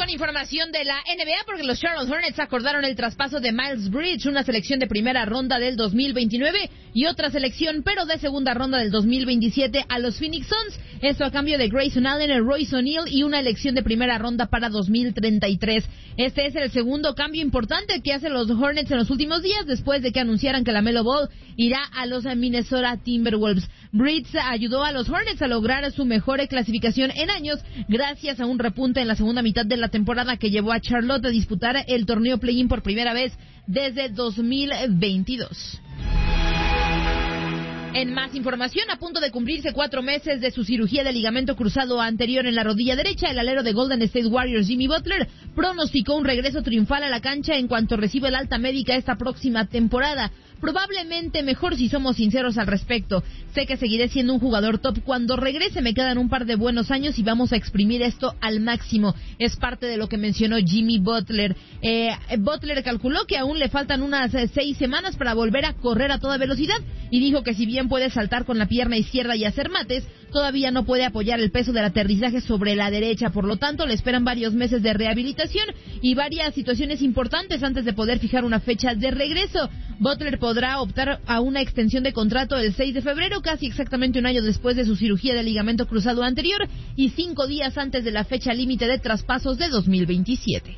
Con información de la NBA, porque los Charlotte Hornets acordaron el traspaso de Miles Bridges, una selección de primera ronda del 2029 y otra selección, pero de segunda ronda del 2027 a los Phoenix Suns. Esto a cambio de Grayson Allen, Royce O'Neal y una elección de primera ronda para 2033. Este es el segundo cambio importante que hacen los Hornets en los últimos días, después de que anunciaran que LaMelo Ball irá a los Minnesota Timberwolves. Bridges ayudó a los Hornets a lograr su mejor clasificación en años, gracias a un repunte en la segunda mitad de la temporada que llevó a Charlotte a disputar el torneo play-in por primera vez desde 2022. En más información, a punto de cumplirse 4 meses de su cirugía de ligamento cruzado anterior en la rodilla derecha, el alero de Golden State Warriors, Jimmy Butler, pronosticó un regreso triunfal a la cancha en cuanto reciba el alta médica esta próxima temporada. Probablemente mejor si somos sinceros al respecto. Sé que seguiré siendo un jugador top cuando regrese. Me quedan un par de buenos años y vamos a exprimir esto al máximo. Es parte de lo que mencionó Jimmy Butler. Butler calculó que aún le faltan unas 6 semanas para volver a correr a toda velocidad y dijo que si bien puede saltar con la pierna izquierda y hacer mates, todavía no puede apoyar el peso del aterrizaje sobre la derecha. Por lo tanto, le esperan varios meses de rehabilitación y varias situaciones importantes antes de poder fijar una fecha de regreso. Butler podrá optar a una extensión de contrato el 6 de febrero, casi exactamente un año después de su cirugía de ligamento cruzado anterior y 5 días antes de la fecha límite de traspasos de 2027.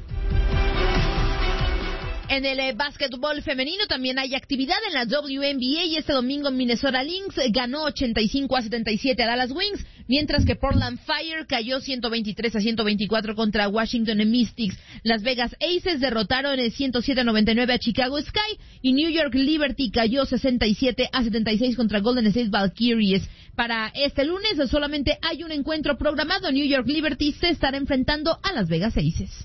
En el básquetbol femenino también hay actividad en la WNBA y este domingo Minnesota Lynx ganó 85-77 a Dallas Wings, mientras que Portland Fire cayó 123-124 contra Washington Mystics. Las Vegas Aces derrotaron 107-99 a Chicago Sky y New York Liberty cayó 67-76 contra Golden State Valkyries. Para este lunes solamente hay un encuentro programado. New York Liberty se estará enfrentando a Las Vegas Aces.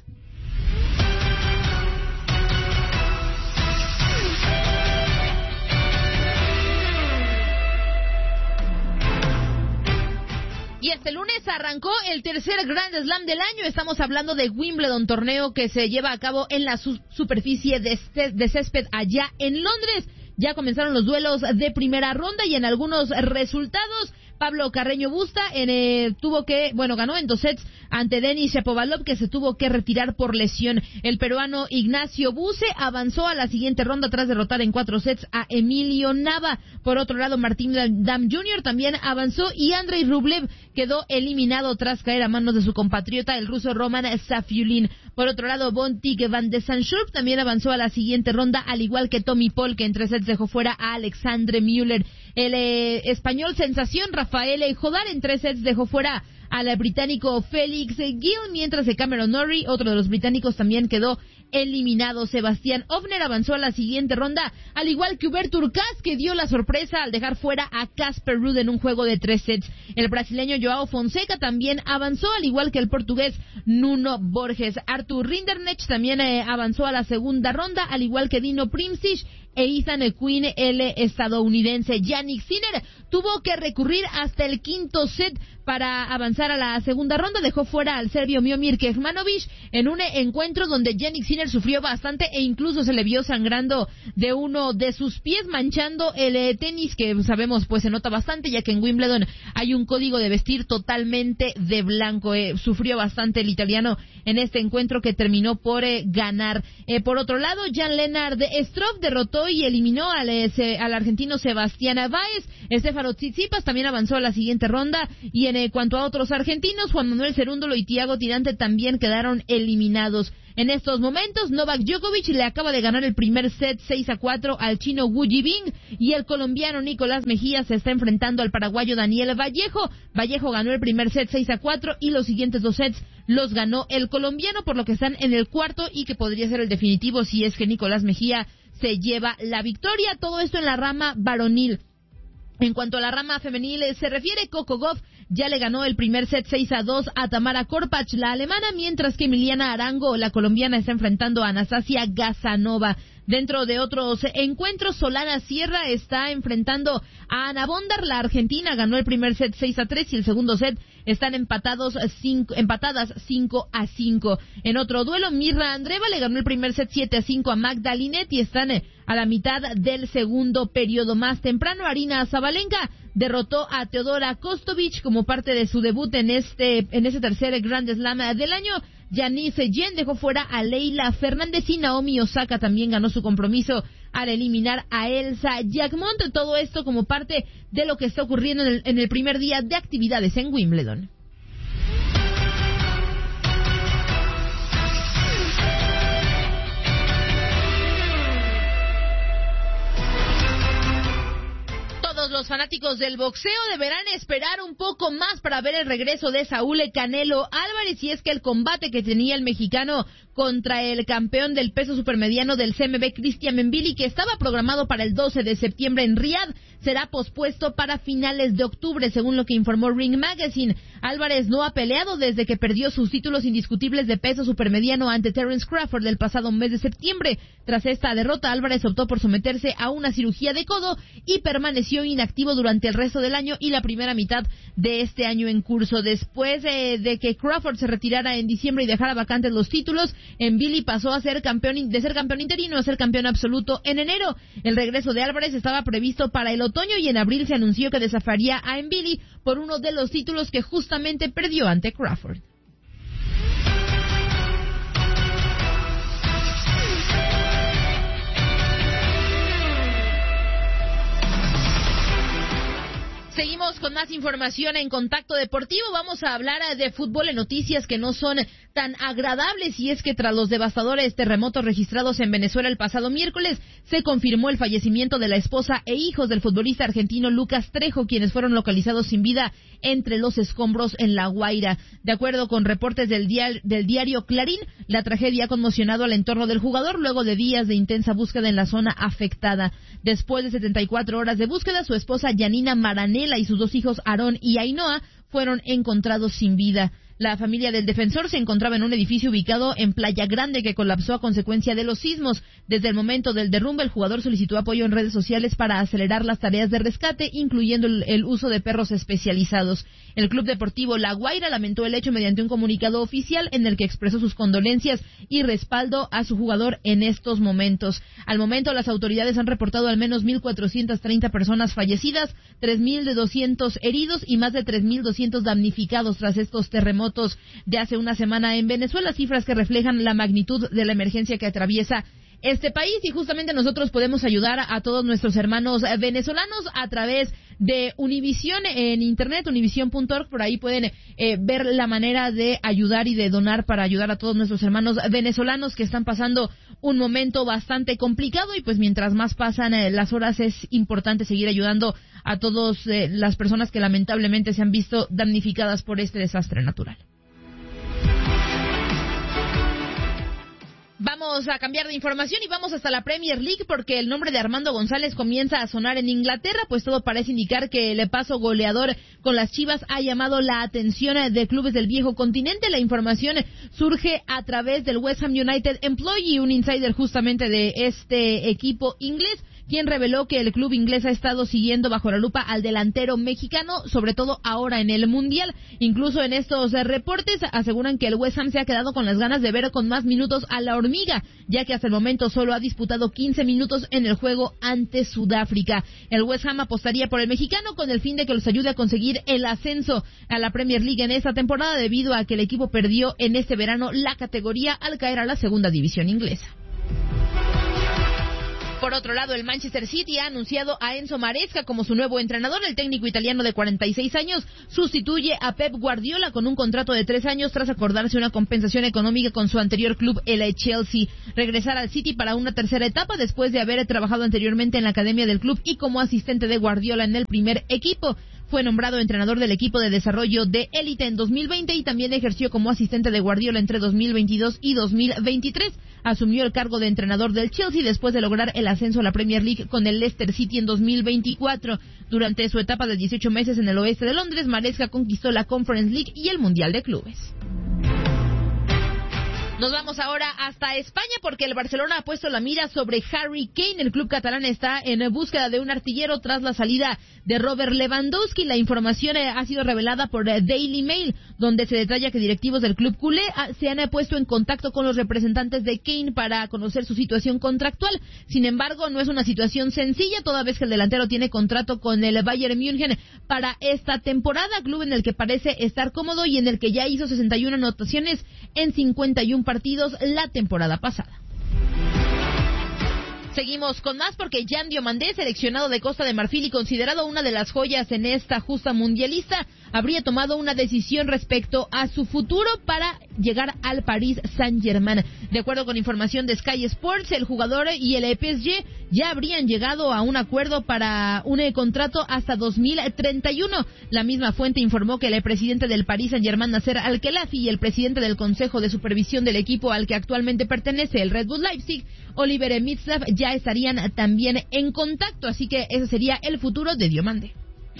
Y este lunes arrancó el tercer Grand Slam del año. Estamos hablando de Wimbledon, torneo que se lleva a cabo en la superficie de césped allá en Londres. Ya comenzaron los duelos de primera ronda y en algunos resultados, Pablo Carreño Busta ganó en 2 sets ante Denis Shapovalov, que se tuvo que retirar por lesión. El peruano Ignacio Buse avanzó a la siguiente ronda tras derrotar en 4 sets a Emilio Nava. Por otro lado, Martín Dam Jr. también avanzó y Andrei Rublev quedó eliminado tras caer a manos de su compatriota, el ruso Roman Safiullin. Por otro lado, Bontic van de Sanschulp también avanzó a la siguiente ronda, al igual que Tommy Paul, que en 3 sets dejó fuera a Alexandre Müller. El español sensación Rafael Jodar en 3 sets dejó fuera al británico Félix Gil, mientras que Cameron Norrie, otro de los británicos, también quedó eliminado. Sebastián Ofner avanzó a la siguiente ronda, al igual que Hubert Hurkacz, que dio la sorpresa al dejar fuera a Casper Ruud en un juego de 3 sets. El brasileño Joao Fonseca también avanzó, al igual que el portugués Nuno Borges. Arthur Rinderknecht también avanzó a la segunda ronda, al igual que Dino Primcic e Ethan Quinn, el estadounidense. Jannik Sinner tuvo que recurrir hasta el 5º set para avanzar a la segunda ronda. Dejó fuera al serbio Miomir Kecmanovic en un encuentro donde Jannik Sinner sufrió bastante e incluso se le vio sangrando de uno de sus pies, manchando el tenis, que sabemos pues se nota bastante, ya que en Wimbledon hay un código de vestir totalmente de blanco. Sufrió bastante el italiano en este encuentro que terminó por ganar. Por otro lado, Jan-Lennard Struff derrotó y eliminó al argentino Sebastián Báez. Stefano Tsitsipas también avanzó a la siguiente ronda y en cuanto a otros argentinos, Juan Manuel Cerúndolo y Thiago Tirante también quedaron eliminados. En estos momentos, Novak Djokovic le acaba de ganar el primer set 6-4 al chino Wu Yibing y el colombiano Nicolás Mejía se está enfrentando al paraguayo Daniel Vallejo. Vallejo ganó el primer set 6-4 y los siguientes 2 sets los ganó el colombiano, por lo que están en el cuarto y que podría ser el definitivo si es que Nicolás Mejía se lleva la victoria. Todo esto en la rama varonil. En cuanto a la rama femenil se refiere, Coco Gauff ya le ganó el primer set 6-2 a Tamara Korpach, la alemana, mientras que Emiliana Arango, la colombiana, está enfrentando a Anastasia Gazanova. Dentro de otros encuentros, Solana Sierra está enfrentando a Ana Bondar, la argentina, ganó el primer set 6-3 y el segundo set están empatadas 5-5. En otro duelo, Mirra Andreeva le ganó el primer set 7-5 a Magda Linette y están a la mitad del segundo periodo. Más temprano, Arina Sabalenka derrotó a Teodora Kostovic como parte de su debut en este tercer Grand Slam del año. Janice Yen dejó fuera a Leila Fernández y Naomi Osaka también ganó su compromiso al eliminar a Elsa Jagmont. Todo esto como parte de lo que está ocurriendo en el primer día de actividades en Wimbledon. Los fanáticos del boxeo deberán esperar un poco más para ver el regreso de Saúl Canelo Álvarez, y es que el combate que tenía el mexicano contra el campeón del peso supermediano del CMB, Christian Mbili, que estaba programado para el 12 de septiembre en Riad, será pospuesto para finales de octubre, según lo que informó Ring Magazine. Álvarez no ha peleado desde que perdió sus títulos indiscutibles de peso supermediano ante Terence Crawford del pasado mes de septiembre. Tras esta derrota, Álvarez optó por someterse a una cirugía de codo y permaneció inactivo durante el resto del año y la primera mitad de este año en curso. Después de que Crawford se retirara en diciembre y dejara vacantes los títulos, Mbili pasó a ser campeón interino a ser campeón absoluto en enero. El regreso de Álvarez estaba previsto para el otoño y en abril se anunció que desafiaría a Mbili por uno de los títulos que justamente perdió ante Crawford. Seguimos con más información en Contacto Deportivo. Vamos a hablar de fútbol en noticias que no son tan agradables, y es que tras los devastadores terremotos registrados en Venezuela el pasado miércoles, se confirmó el fallecimiento de la esposa e hijos del futbolista argentino Lucas Trejo, quienes fueron localizados sin vida entre los escombros en La Guaira. De acuerdo con reportes del diario Clarín, la tragedia ha conmocionado al entorno del jugador luego de días de intensa búsqueda en la zona afectada. Después de 74 horas de búsqueda, su esposa Yanina Maranela y sus dos hijos Aarón y Ainhoa fueron encontrados sin vida. La familia del defensor se encontraba en un edificio ubicado en Playa Grande que colapsó a consecuencia de los sismos. Desde el momento del derrumbe, el jugador solicitó apoyo en redes sociales para acelerar las tareas de rescate, incluyendo el uso de perros especializados. El Club Deportivo La Guaira lamentó el hecho mediante un comunicado oficial en el que expresó sus condolencias y respaldo a su jugador en estos momentos. Al momento, las autoridades han reportado al menos 1,430 personas fallecidas, 3,200 heridos y más de 3,200 damnificados tras estos terremotos de hace una semana en Venezuela, cifras que reflejan la magnitud de la emergencia que atraviesa este país. Y justamente nosotros podemos ayudar a todos nuestros hermanos venezolanos a través de Univisión en internet, univision.org. Por ahí pueden ver la manera de ayudar y de donar para ayudar a todos nuestros hermanos venezolanos que están pasando un momento bastante complicado, y pues mientras más pasan las horas es importante seguir ayudando a todas las personas que lamentablemente se han visto damnificadas por este desastre natural. Vamos a cambiar de información y vamos hasta la Premier League, porque el nombre de Armando González comienza a sonar en Inglaterra, pues todo parece indicar que el paso goleador con las Chivas ha llamado la atención de clubes del viejo continente. La información surge a través del West Ham United Employee, un insider justamente de este equipo inglés, quien reveló que el club inglés ha estado siguiendo bajo la lupa al delantero mexicano, sobre todo ahora en el Mundial. Incluso en estos reportes aseguran que el West Ham se ha quedado con las ganas de ver con más minutos a la hormiga, ya que hasta el momento solo ha disputado 15 minutos en el juego ante Sudáfrica. El West Ham apostaría por el mexicano con el fin de que los ayude a conseguir el ascenso a la Premier League en esta temporada, debido a que el equipo perdió en este verano la categoría al caer a la segunda división inglesa. Por otro lado, el Manchester City ha anunciado a Enzo Maresca como su nuevo entrenador. El técnico italiano de 46 años sustituye a Pep Guardiola con un contrato de 3 años tras acordarse una compensación económica con su anterior club, el Chelsea. Regresar al City para una tercera etapa después de haber trabajado anteriormente en la academia del club y como asistente de Guardiola en el primer equipo. Fue nombrado entrenador del equipo de desarrollo de élite en 2020 y también ejerció como asistente de Guardiola entre 2022 y 2023. Asumió el cargo de entrenador del Chelsea después de lograr el ascenso a la Premier League con el Leicester City en 2024. Durante su etapa de 18 meses en el oeste de Londres, Maresca conquistó la Conference League y el Mundial de Clubes. Nos vamos ahora hasta España porque el Barcelona ha puesto la mira sobre Harry Kane. El club catalán está en búsqueda de un artillero tras la salida de Robert Lewandowski. La información ha sido revelada por Daily Mail, donde se detalla que directivos del club culé se han puesto en contacto con los representantes de Kane para conocer su situación contractual. Sin embargo, no es una situación sencilla, toda vez que el delantero tiene contrato con el Bayern München para esta temporada, club en el que parece estar cómodo y en el que ya hizo 61 anotaciones en 51 partidos la temporada pasada. Seguimos con más porque Jan Diomandé, seleccionado de Costa de Marfil y considerado una de las joyas en esta justa mundialista, habría tomado una decisión respecto a su futuro para llegar al Paris Saint-Germain. De acuerdo con información de Sky Sports, el jugador y el PSG ya habrían llegado a un acuerdo para un contrato hasta 2031. La misma fuente informó que el presidente del Paris Saint-Germain, Nasser Al-Khelaifi, y el presidente del Consejo de Supervisión del equipo al que actualmente pertenece, el Red Bull Leipzig, Oliver Mintzlaff, ya estarían también en contacto, así que ese sería el futuro de Diomandé.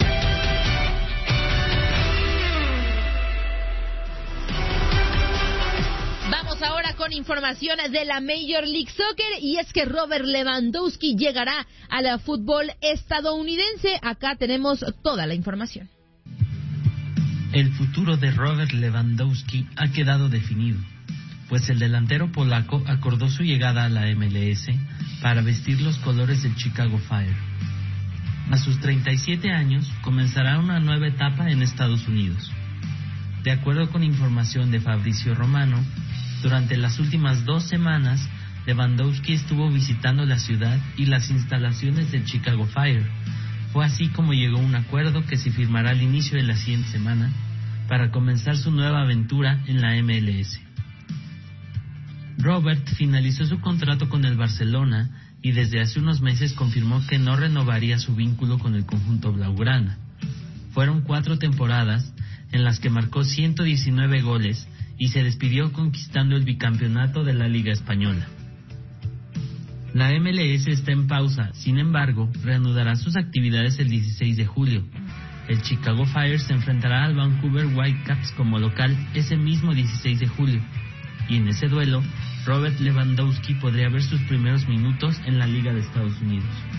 Vamos ahora con información de la Major League Soccer, y es que Robert Lewandowski llegará al fútbol estadounidense. Acá tenemos toda la información. El futuro de Robert Lewandowski ha quedado definido, pues el delantero polaco acordó su llegada a la MLS para vestir los colores del Chicago Fire. A sus 37 años comenzará una nueva etapa en Estados Unidos. De acuerdo con información de Fabrizio Romano, durante las últimas 2 semanas, Lewandowski estuvo visitando la ciudad y las instalaciones del Chicago Fire. Fue así como llegó a un acuerdo que se firmará al inicio de la siguiente semana para comenzar su nueva aventura en la MLS. Robert finalizó su contrato con el Barcelona y desde hace unos meses confirmó que no renovaría su vínculo con el conjunto blaugrana. Fueron 4 temporadas en las que marcó 119 goles y se despidió conquistando el bicampeonato de la Liga Española. La MLS está en pausa, sin embargo, reanudará sus actividades el 16 de julio. El Chicago Fire se enfrentará al Vancouver Whitecaps como local ese mismo 16 de julio. Y en ese duelo, Robert Lewandowski podría ver sus primeros minutos en la Liga de Estados Unidos.